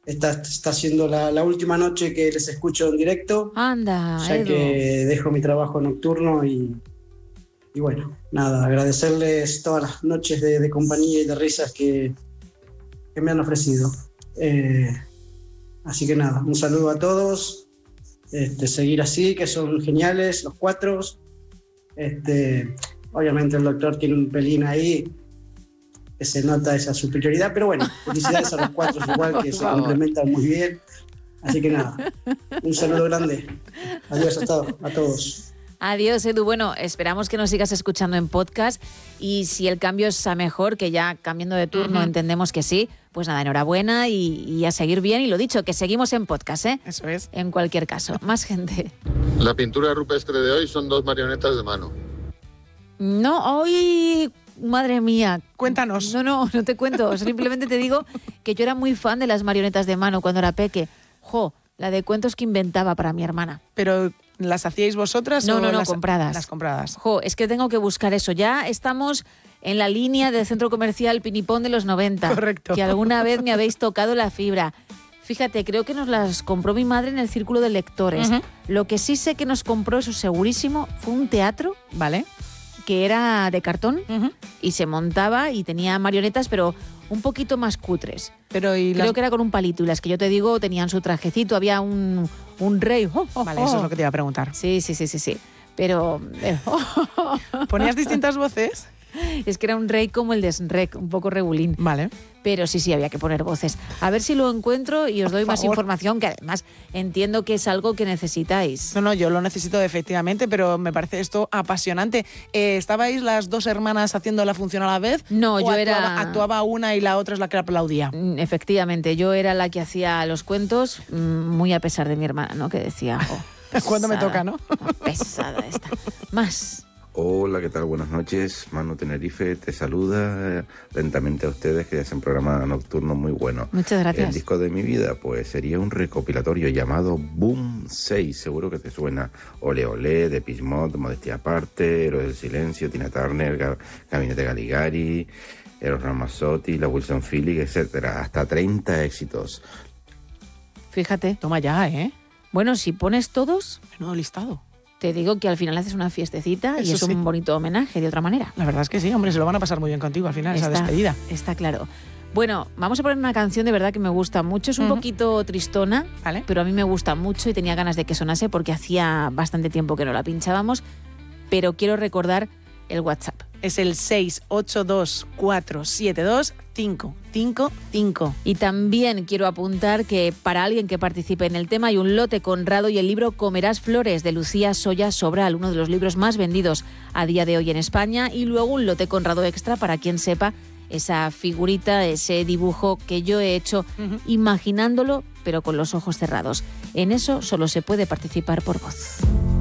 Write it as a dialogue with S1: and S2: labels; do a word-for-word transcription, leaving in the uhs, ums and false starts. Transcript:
S1: esta está siendo la, la última noche que les escucho en directo.
S2: Anda,
S1: ya
S2: Edu.
S1: que dejo mi trabajo nocturno y, y bueno, nada, agradecerles todas las noches de, de compañía y de risas que, que me han ofrecido. Eh, así que nada, un saludo a todos, este, seguir así, que son geniales los cuatro. Este, obviamente el doctor tiene un pelín ahí, que se nota esa superioridad, pero bueno, felicidades a los cuatro igual, que se complementan muy bien. Así que nada, un saludo grande. Adiós a todos. A todos.
S2: Adiós, Edu. Bueno, esperamos que nos sigas escuchando en podcast y si el cambio es a mejor, que ya cambiando de turno uh-huh. entendemos que sí, pues nada, enhorabuena y, y a seguir bien. Y lo dicho, que seguimos en podcast, ¿eh?
S3: Eso es.
S2: En cualquier caso. Más gente.
S4: La pintura rupestre de hoy son dos marionetas de mano.
S2: No, hoy... Madre mía.
S3: Cuéntanos.
S2: No, no, no te cuento. Simplemente te digo que yo era muy fan de las marionetas de mano cuando era peque. Jo, la de cuentos que inventaba para mi hermana.
S3: Pero... ¿Las hacíais vosotras
S2: no,
S3: o
S2: no, no,
S3: las
S2: compradas?
S3: Las compradas.
S2: Jo, es que tengo que buscar eso. Ya estamos en la línea del centro comercial Pinipón de los noventa.
S3: Correcto.
S2: Que alguna vez me habéis tocado la fibra. Fíjate, creo que nos las compró mi madre en el círculo de lectores. Uh-huh. Lo que sí sé que nos compró, eso segurísimo, fue un teatro.
S3: Vale.
S2: Que era de cartón uh-huh. y se montaba y tenía marionetas, pero un poquito más cutres.
S3: Pero ¿y
S2: Creo
S3: las...
S2: que era con un palito y las que yo te digo tenían su trajecito, había un, un rey. Oh, oh,
S3: vale,
S2: oh.
S3: eso es lo que te iba a preguntar.
S2: Sí, sí, sí, sí, sí. Pero... Oh.
S3: ¿Ponías distintas voces?
S2: Es que era un rey como el de Shrek, un poco regulín.
S3: Vale.
S2: Pero sí, sí, había que poner voces. A ver si lo encuentro y os doy más información, que además entiendo que es algo que necesitáis.
S3: No, no, yo lo necesito efectivamente, pero me parece esto apasionante. Eh, ¿Estabais las dos hermanas haciendo la función a la vez?
S2: No, yo
S3: actuaba,
S2: era...
S3: actuaba una y la otra es la que aplaudía.
S2: Efectivamente, yo era la que hacía los cuentos, muy a pesar de mi hermana, ¿no? Que decía... Oh,
S3: ¿cuándo me toca, no?
S2: Pesada esta. Más...
S5: Hola, ¿qué tal? Buenas noches. Manu Tenerife te saluda eh, lentamente a ustedes que hacen programa nocturno muy bueno.
S2: Muchas gracias.
S5: El disco de mi vida pues sería un recopilatorio llamado Boom seis, seguro que te suena. Ole Ole, Depeche Mode, Modestia Aparte, Héroes del Silencio, Tina Turner, Ga- Gabinete Galigari, Eros Ramazzotti, la Wilson Phillips, etcétera. Hasta treinta éxitos.
S2: Fíjate.
S3: Toma ya, ¿eh?
S2: Bueno, si pones todos...
S3: Menudo listado.
S2: Te digo que al final haces una fiestecita
S3: Eso
S2: y es
S3: sí.
S2: un bonito homenaje de otra manera.
S3: La verdad es que sí, hombre, se lo van a pasar muy bien contigo al final,
S2: está,
S3: esa despedida.
S2: Está claro. Bueno, vamos a poner una canción de verdad que me gusta mucho. Es un uh-huh. poquito tristona,
S3: ¿vale?
S2: Pero a mí me gusta mucho y tenía ganas de que sonase porque hacía bastante tiempo que no la pinchábamos. Pero quiero recordar el WhatsApp.
S3: Es el seis ocho dos cuatro siete dos cinco cinco cinco.
S2: Y también quiero apuntar que para alguien que participe en el tema hay un lote Conrado y el libro Comerás Flores de Lucía Soya Sobral, uno de los libros más vendidos a día de hoy en España, y luego un lote Conrado extra para quien sepa esa figurita, ese dibujo que yo he hecho uh-huh. imaginándolo pero con los ojos cerrados. En eso solo se puede participar por voz.